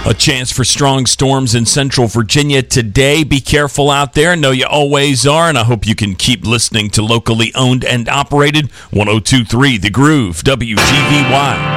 A chance for strong storms in central Virginia today. Be careful out there. I know you always are, and I hope you can keep listening to locally owned and operated 102.3 The Groove, WGVY.